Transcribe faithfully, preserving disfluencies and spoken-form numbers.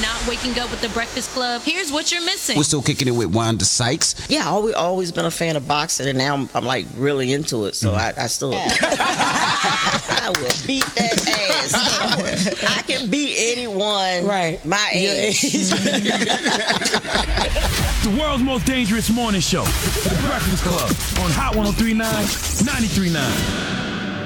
not waking up with the Breakfast Club, here's what you're missing. We're still kicking it with Wanda Sykes. Yeah, I've always, always been a fan of boxing, and now I'm, I'm like really into it. So mm. I, I still, I will beat that ass. I, will, I can beat anyone, right? My age. The world's most dangerous morning show, The Breakfast Club, on Hot one oh three point nine, ninety-three point nine.